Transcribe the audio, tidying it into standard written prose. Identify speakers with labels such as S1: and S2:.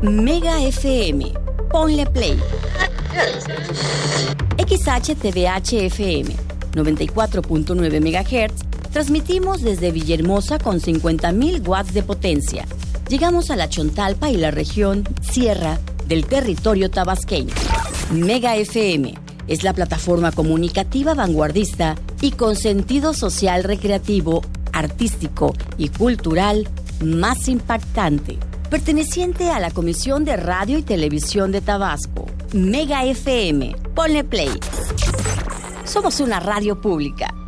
S1: Mega FM. Ponle play. XHTVH-FM 94.9 MHz. Transmitimos desde Villahermosa con 50.000 watts de potencia. Llegamos a la Chontalpa y la región Sierra del territorio tabasqueño. Mega FM es la plataforma comunicativa vanguardista y con sentido social, recreativo, artístico y cultural más impactante, perteneciente a la Comisión de Radio y Televisión de Tabasco. Mega FM. Ponle play. Somos una radio pública.